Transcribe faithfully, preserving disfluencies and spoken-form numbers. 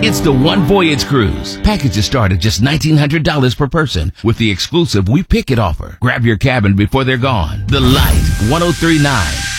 It's the One Voyage Cruise. Packages start at just nineteen hundred dollars per person with the exclusive We Pick It offer. Grab your cabin before they're gone. The Light, one oh three point nine.